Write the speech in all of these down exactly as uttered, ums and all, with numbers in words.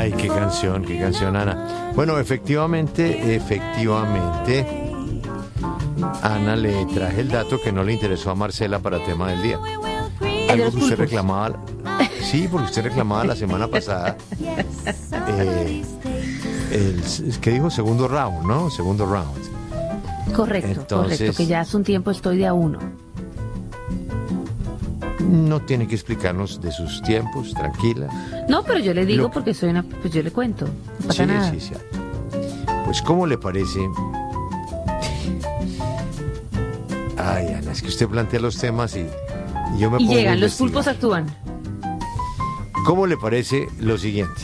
Ay, qué canción, qué canción, Ana. Bueno, efectivamente, efectivamente, Ana, le traje el dato que no le interesó a Marcela para tema del día. Algo que usted reclamaba, sí, porque usted reclamaba la semana pasada. Eh, el, ¿Qué dijo? Segundo round, ¿no? Segundo round. Correcto, Entonces, correcto, que ya hace un tiempo estoy de a uno. No tiene que explicarnos de sus tiempos, tranquila. No, pero yo le digo Lo- porque soy una, pues yo le cuento, no pasa Sí, nada. sí, sí. Pues, ¿cómo le parece? Ay, Ana, es que usted plantea los temas y, y yo me Y pongo a llegan, los investigar. pulpos actúan. ¿Cómo le parece lo siguiente?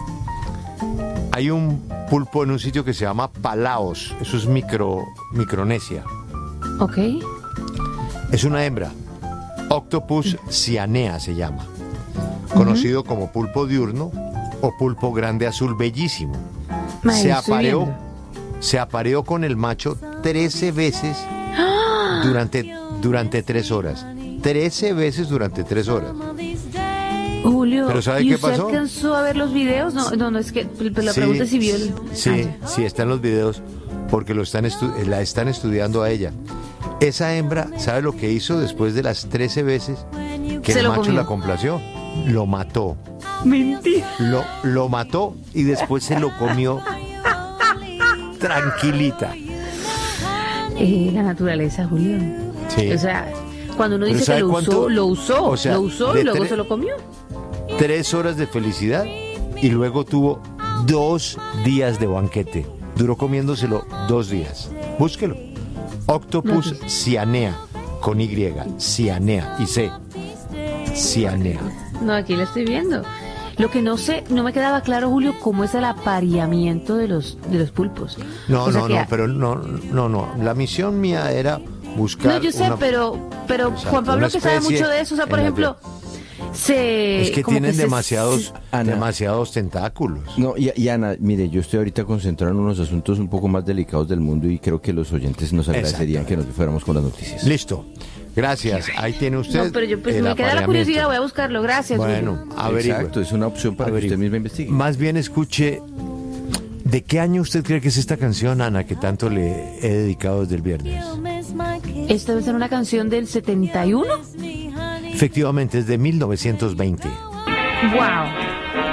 Hay un pulpo en un sitio que se llama Palaos, eso es micro, Micronesia. Ok. Es una hembra, Octopus cyanea se llama, conocido como pulpo diurno o pulpo grande azul bellísimo. Ay, Se estoy apareó, viendo. se apareó con el macho trece veces durante, durante tres horas. trece veces durante tres horas. Julio, Pero ¿sabe ¿y qué usted pasó? alcanzó a ver los videos? No, no, no, es que pero la Sí, pregunta es si vio el... Sí, Ah, sí, está en los videos porque lo están estu- la están estudiando a ella. Esa hembra, ¿sabe lo que hizo después de las trece veces que Se el lo macho comió. la complació? Lo mató. ya. Mentira. Lo, lo mató y después se lo comió tranquilita. Eh, la naturaleza, Julio. Sí. O sea, cuando uno Pero dice que ¿sabe lo cuánto? usó, lo usó, O sea, lo usó de y luego tre- se lo comió. Tres horas de felicidad y luego tuvo dos días de banquete. Duró comiéndoselo dos días. Búsquelo. Octopus cyanea, con Y, cyanea, y C. Cyanea. No, aquí la estoy viendo. Lo que no sé, no me quedaba claro, Julio, cómo es el apareamiento de los de los pulpos. No, O sea no, que- no, pero no, no, no. La misión mía era buscar. No, yo sé, una- pero, pero Exacto, Juan Pablo una que sabe especie mucho de eso, o sea, por en la ejemplo, se... Es que como tienen se- demasiados, Ana. demasiados tentáculos. No, y, y Ana, mire, yo estoy ahorita concentrado en unos asuntos un poco más delicados del mundo y creo que los oyentes nos agradecerían que nos fuéramos con las noticias. Listo. Gracias. Ahí tiene usted. No, pero yo pues el me queda la apareamiento. curiosidad, voy a buscarlo, gracias. Bueno, Julio. averigüe. Exacto, es una opción para Averigüe. que usted misma investigue. Más bien escuche, ¿de qué año usted cree que es esta canción, Ana, que tanto le he dedicado desde el viernes? Esta debe ser una canción del setenta y uno. Efectivamente, es de mil novecientos veinte. Wow.